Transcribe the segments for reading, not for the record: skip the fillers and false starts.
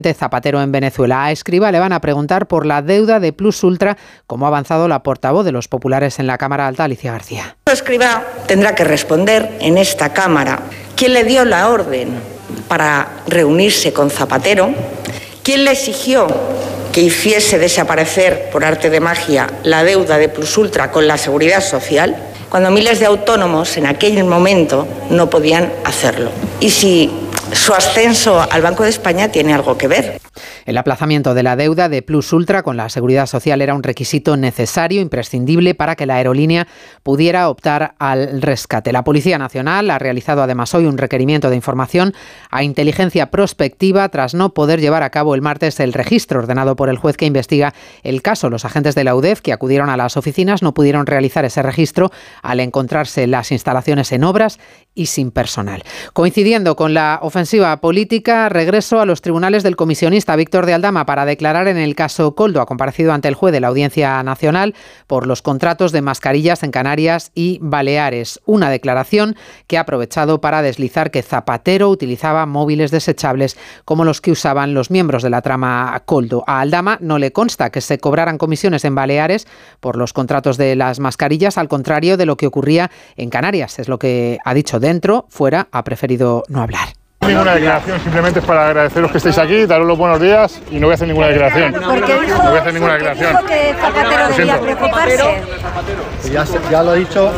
de Zapatero en Venezuela. A Escrivá le van a preguntar por la deuda de Plus Ultra, como ha avanzado la portavoz de los populares en la Cámara Alta, Alicia García. Escrivá tendrá que responder en esta Cámara quién le dio la orden para reunirse con Zapatero, quién le exigió que hiciese desaparecer por arte de magia la deuda de Plus Ultra con la Seguridad Social, cuando miles de autónomos en aquel momento no podían hacerlo. Y si su ascenso al Banco de España tiene algo que ver. El aplazamiento de la deuda de Plus Ultra con la Seguridad Social era un requisito necesario, imprescindible, para que la aerolínea pudiera optar al rescate. La Policía Nacional ha realizado además hoy un requerimiento de información a Inteligencia Prospectiva tras no poder llevar a cabo el martes el registro ordenado por el juez que investiga el caso. Los agentes de la UDEF que acudieron a las oficinas no pudieron realizar ese registro al encontrarse las instalaciones en obras y sin personal. Coincidiendo con la ofensiva política, regreso a los tribunales del comisionista Víctor de Aldama para declarar en el caso Koldo. Ha comparecido ante el juez de la Audiencia Nacional por los contratos de mascarillas en Canarias y Baleares. Una declaración que ha aprovechado para deslizar que Zapatero utilizaba móviles desechables como los que usaban los miembros de la trama Koldo. A Aldama no le consta que se cobraran comisiones en Baleares por los contratos de las mascarillas, al contrario de lo que ocurría en Canarias. Es lo que ha dicho dentro, fuera ha preferido no hablar. Ninguna declaración, simplemente es para agradeceros que estéis aquí, daros los buenos días y no voy a hacer ninguna declaración. No voy a hacer ninguna declaración. Dijo que Zapatero debía preocuparse. Ya lo he dicho.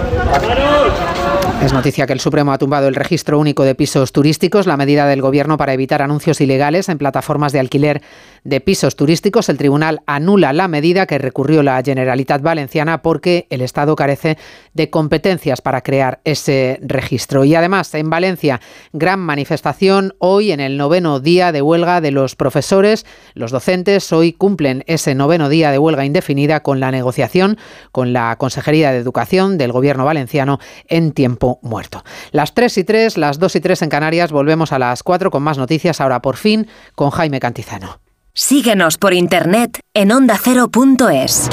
Es noticia que el Supremo ha tumbado el registro único de pisos turísticos, la medida del Gobierno para evitar anuncios ilegales en plataformas de alquiler de pisos turísticos. El tribunal anula la medida que recurrió la Generalitat Valenciana porque el Estado carece de competencias para crear ese registro. Y además, en Valencia, gran manifestación hoy en el 9º día de huelga de los profesores. Los docentes hoy cumplen ese 9º día de huelga indefinida con la negociación con la Consejería de Educación del Gobierno valenciano en tiempo muerto. Las 3:03, las 2:03 en Canarias. Volvemos a las 4 con más noticias, ahora por fin con Jaime Cantizano. Síguenos por internet en ondacero.es.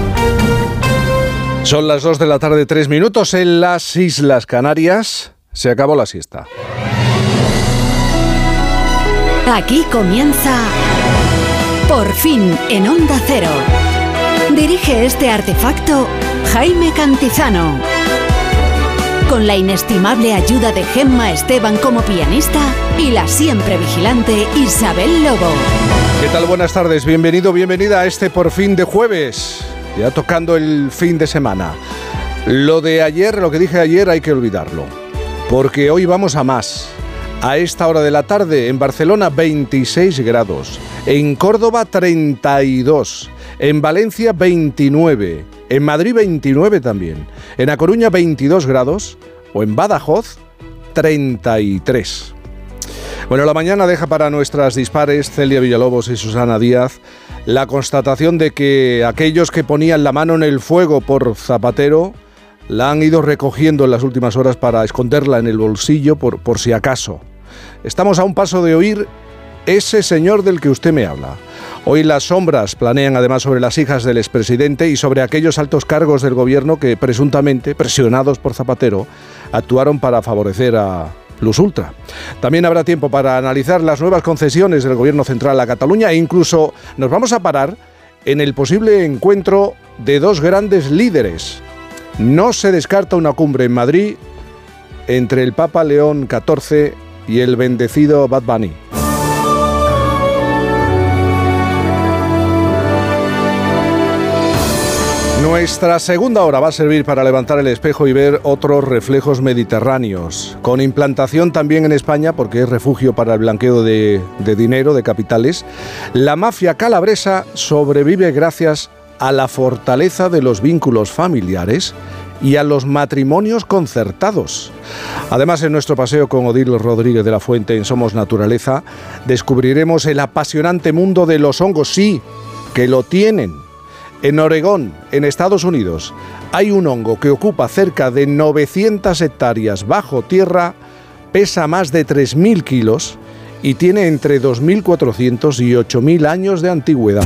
Son las 2 de la tarde, 3 minutos en las Islas Canarias. Se acabó la siesta. Aquí comienza Por fin en Onda Cero. Dirige este artefacto Jaime Cantizano. Con la inestimable ayuda de Gemma Esteban como pianista y la siempre vigilante Isabel Lobo. ¿Qué tal? Buenas tardes, bienvenido, bienvenida a este Por fin de jueves, ya tocando el fin de semana. Lo de ayer, lo que dije ayer hay que olvidarlo, porque hoy vamos a más. A esta hora de la tarde en Barcelona 26 grados, en Córdoba 32, en Valencia 29, en Madrid 29 también, en A Coruña 22 grados o en Badajoz 33. Bueno, la mañana deja para nuestras dispares Celia Villalobos y Susana Díaz la constatación de que aquellos que ponían la mano en el fuego por Zapatero la han ido recogiendo en las últimas horas para esconderla en el bolsillo por si acaso. Estamos a un paso de oír ese señor del que usted me habla. Hoy las sombras planean además sobre las hijas del expresidente y sobre aquellos altos cargos del gobierno que presuntamente, presionados por Zapatero, actuaron para favorecer a Plus Ultra. También habrá tiempo para analizar las nuevas concesiones del gobierno central a Cataluña e incluso nos vamos a parar en el posible encuentro de dos grandes líderes. No se descarta una cumbre en Madrid entre el Papa León XIV y el bendecido Bad Bunny. Nuestra segunda hora va a servir para levantar el espejo y ver otros reflejos mediterráneos, con implantación también en España, porque es refugio para el blanqueo de dinero, de capitales. La mafia calabresa sobrevive gracias a la fortaleza de los vínculos familiares y a los matrimonios concertados. Además, en nuestro paseo con Odil Rodríguez de la Fuente en Somos Naturaleza, descubriremos el apasionante mundo de los hongos, sí, que lo tienen. En Oregón, en Estados Unidos, hay un hongo que ocupa cerca de 900 hectáreas bajo tierra, pesa más de 3.000 kilos y tiene entre 2.400 y 8.000 años de antigüedad.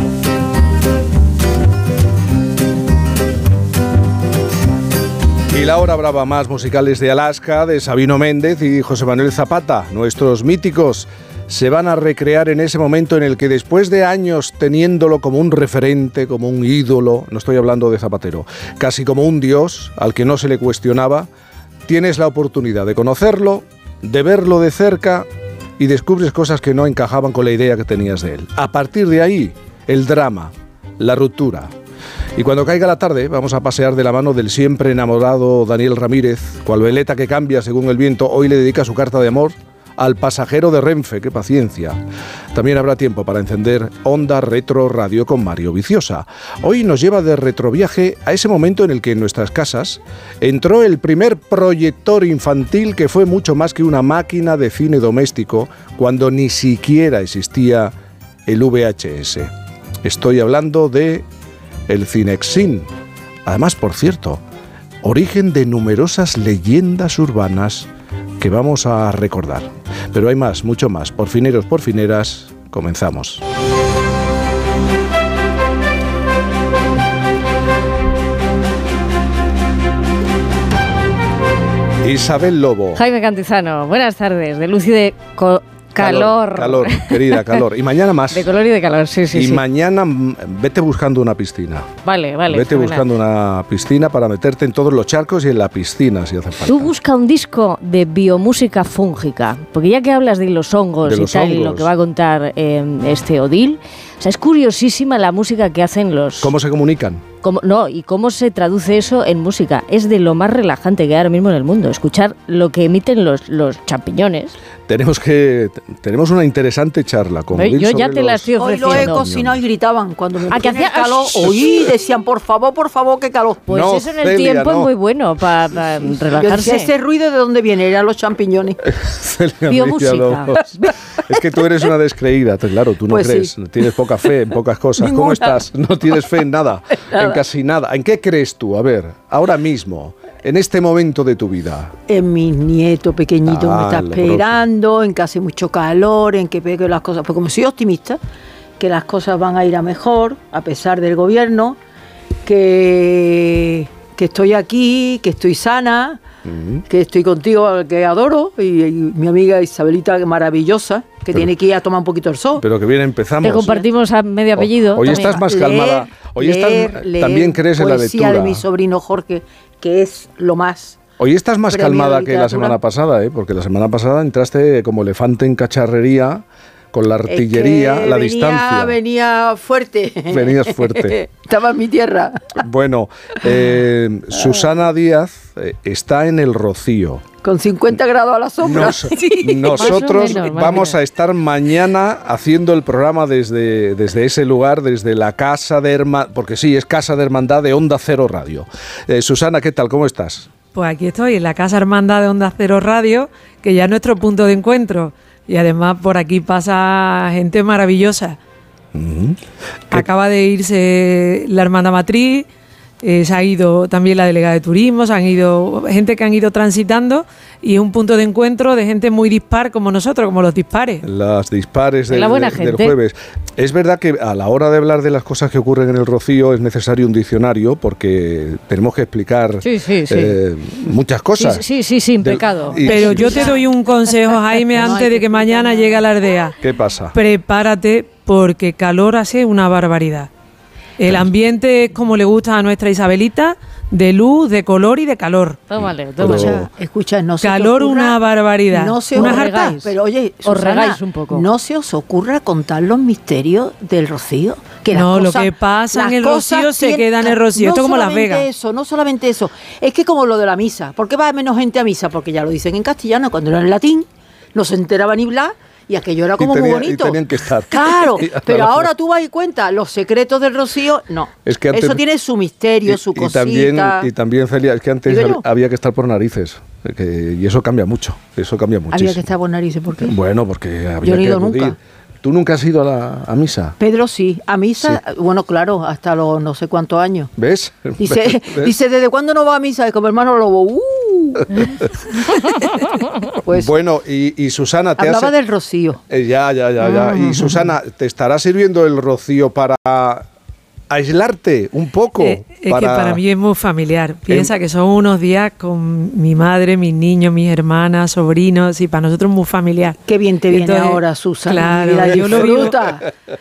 Y la hora brava más musicales de Alaska, de Sabino Méndez y José Manuel Zapata, nuestros míticos se van a recrear en ese momento en el que después de años teniéndolo como un referente, como un ídolo, no estoy hablando de Zapatero, casi como un dios al que no se le cuestionaba, tienes la oportunidad de conocerlo, de verlo de cerca y descubres cosas que no encajaban con la idea que tenías de él. A partir de ahí, el drama, la ruptura. Y cuando caiga la tarde vamos a pasear de la mano del siempre enamorado Daniel Ramírez, cual veleta que cambia según el viento. Hoy le dedica su carta de amor al pasajero de Renfe. ¡Qué paciencia! También habrá tiempo para encender Onda Retro Radio con Mario Viciosa. Hoy nos lleva de retroviaje a ese momento en el que en nuestras casas entró el primer proyector infantil, que fue mucho más que una máquina de cine doméstico, cuando ni siquiera existía el VHS. Estoy hablando de el Cinexin. Además, por cierto, origen de numerosas leyendas urbanas que vamos a recordar. Pero hay más, mucho más. Porfineros, porfineras, comenzamos. Isabel Lobo. Jaime Cantizano, buenas tardes. De luz y de calor. Calor, querida, calor. Y mañana más. De color y de calor, sí. Y mañana vete buscando una piscina. Vale. Vete buscando una piscina para meterte en todos los charcos y en la piscina, si hace falta. Tú busca un disco de biomúsica fúngica, porque ya que hablas de los hongos y tal, y lo que va a contar este Odil, o sea, es curiosísima la música que hacen los... ¿Cómo se comunican? Y cómo se traduce eso en música. Es de lo más relajante que hay ahora mismo en el mundo, escuchar lo que emiten los champiñones. Tenemos una interesante charla con Odil. Yo ya te la estoy ofreciendo. Hoy lo he cocinado y gritaban cuando me ponían el calor. Oí, decían, por favor, qué calor. Pues no, eso en el Celia, tiempo es muy bueno para relajarse. ¿Ese ruido de dónde viene? Eran los champiñones. Biomúsica. Es que tú eres una descreída, claro, tú no pues crees, sí. Tienes poca fe en pocas cosas. Ninguna. ¿Cómo estás? No tienes fe en nada, en casi nada. ¿En qué crees tú? A ver, ahora mismo, en este momento de tu vida. En mi nieto pequeñito me está esperando, en que hace mucho calor, en que veo que las cosas... Pues como soy optimista, que las cosas van a ir a mejor, a pesar del gobierno, que estoy aquí, que estoy sana, que estoy contigo, que adoro, y mi amiga Isabelita, maravillosa, que tiene que ir a tomar un poquito el sol. Pero que bien empezamos. Te compartimos a medio apellido. Hoy estás más calmada. Hoy también crees en la lectura. Poesía de mi sobrino Jorge, que es lo más. Hoy estás más calmada que la semana pasada, porque la semana pasada entraste como elefante en cacharrería, con la artillería, la distancia. Venía fuerte. Venías fuerte. Estaba en mi tierra. Bueno, Susana Díaz está en el Rocío. Con 50 grados a la sombra. Nosotros vamos a estar mañana haciendo el programa desde ese lugar, desde la Casa de Hermandad, porque sí, es Casa de Hermandad de Onda Cero Radio. Susana, ¿qué tal? ¿Cómo estás? Pues aquí estoy, en la Casa Hermandad de Onda Cero Radio, que ya es nuestro punto de encuentro. Y además por aquí pasa gente maravillosa. Acaba de irse la Hermandad Matriz, se ha ido también la delegada de turismo, se han ido gente que han ido transitando y es un punto de encuentro de gente muy dispar como nosotros, como los dispares. Las dispares del jueves. Es verdad que a la hora de hablar de las cosas que ocurren en el Rocío es necesario un diccionario porque tenemos que explicar muchas cosas. Sí, sin pecado. Pero yo te doy un consejo, Jaime, antes de que mañana llegue a la aldea. ¿Qué pasa? Prepárate porque calor hace una barbaridad. El ambiente es como le gusta a nuestra Isabelita, de luz, de color y de calor. Tómale. Escucha, no se calor, una barbaridad. No se os regáis, pero oye, os regáis un poco. No se os ocurra contar los misterios del Rocío. Que no, lo que pasa en el Rocío se queda en el Rocío. Esto como Las Vegas. No solamente eso. Es que como lo de la misa. ¿Por qué va menos gente a misa? Porque ya lo dicen en castellano, cuando era en latín, no se enteraba ni bla. Y aquello era como muy bonito. Y tenían que estar. Claro, pero ahora tú vas y cuentas los secretos del Rocío. No, es que antes, eso tiene su misterio, su cosita. Y también, Celia, es que antes había que estar por narices. Y eso cambia mucho. Eso cambia muchísimo. Había que estar por narices, ¿por qué? Bueno, porque había Yo no he ido nunca. ¿Tú nunca has ido a misa? Pedro sí, a misa, sí. Bueno, claro, hasta los no sé cuántos años. ¿Ves? Dice, ¿desde cuándo no va a misa? Es como hermano Lobo. Pues, bueno, y Susana... Hablaba del Rocío. Ya. Y Susana, ¿te estará sirviendo el Rocío para aislarte un poco. Es que para mí es muy familiar. Piensa que son unos días con mi madre, mis niños, mis hermanas, sobrinos, y para nosotros es muy familiar. Qué bien te viene ahora, Susana. Claro, yo lo vivo,